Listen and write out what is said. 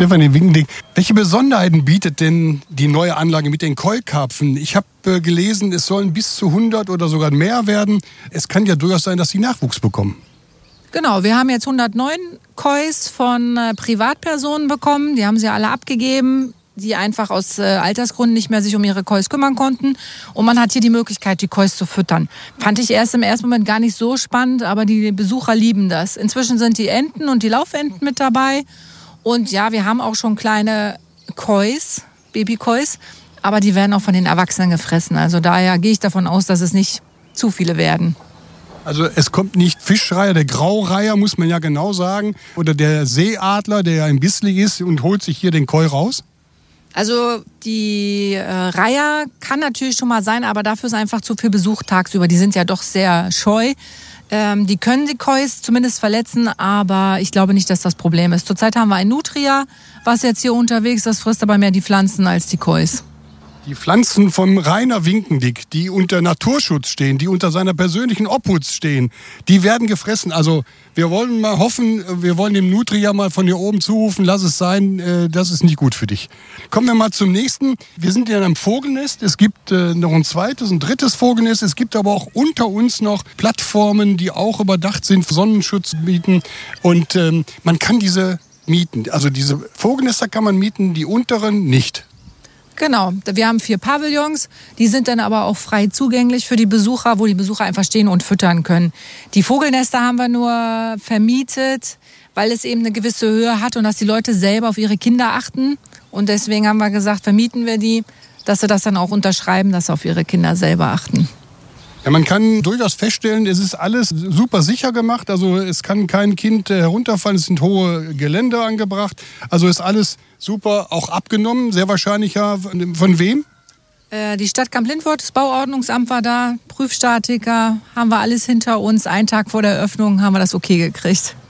Stefanie Winkendick, welche Besonderheiten bietet denn die neue Anlage mit den Koi-Karpfen? Ich habe gelesen, es sollen bis zu 100 oder sogar mehr werden. Es kann ja durchaus sein, dass sie Nachwuchs bekommen. Genau, wir haben jetzt 109 Kois von Privatpersonen bekommen. Die haben sie alle abgegeben, die einfach aus Altersgründen nicht mehr sich um ihre Kois kümmern konnten. Und man hat hier die Möglichkeit, die Kois zu füttern. Fand ich erst im ersten Moment gar nicht so spannend, aber die Besucher lieben das. Inzwischen sind die Enten und die Laufenten mit dabei. Und ja, wir haben auch schon kleine Kois, Babykois, aber die werden auch von den Erwachsenen gefressen. Also daher gehe ich davon aus, dass es nicht zu viele werden. Also es kommt nicht Fischreiher, der Graureiher, muss man ja genau sagen, oder der Seeadler, der ja im Bissli ist und holt sich hier den Koi raus? Also die Reiher kann natürlich schon mal sein, aber dafür ist einfach zu viel Besuch tagsüber. Die sind ja doch sehr scheu. Die können die Kois zumindest verletzen, aber ich glaube nicht, dass das Problem ist. Zurzeit haben wir ein Nutria, was jetzt hier unterwegs ist, das frisst aber mehr die Pflanzen als die Kois. Die Pflanzen vom Rainer Winkendick, die unter Naturschutz stehen, die unter seiner persönlichen Obhut stehen, die werden gefressen. Also wir wollen mal hoffen, wir wollen dem Nutria mal von hier oben zurufen, lass es sein, das ist nicht gut für dich. Kommen wir mal zum nächsten. Wir sind in einem Vogelnest. Es gibt noch ein zweites, ein drittes Vogelnest. Es gibt aber auch unter uns noch Plattformen, die auch überdacht sind, Sonnenschutz bieten. Und man kann diese mieten. Also diese Vogelnester kann man mieten, die unteren nicht. Genau, wir haben 4 Pavillons, die sind dann aber auch frei zugänglich für die Besucher, wo die Besucher einfach stehen und füttern können. Die Vogelnester haben wir nur vermietet, weil es eben eine gewisse Höhe hat und dass die Leute selber auf ihre Kinder achten. Und deswegen haben wir gesagt, vermieten wir die, dass sie das dann auch unterschreiben, dass sie auf ihre Kinder selber achten. Ja, man kann durchaus feststellen, es ist alles super sicher gemacht. Also es kann kein Kind herunterfallen, es sind hohe Geländer angebracht. Also ist alles super, auch abgenommen, sehr wahrscheinlich ja. Von wem? Die Stadt Kamp-Lintfort, das Bauordnungsamt war da, Prüfstatiker, haben wir alles hinter uns. Einen Tag vor der Eröffnung haben wir das okay gekriegt.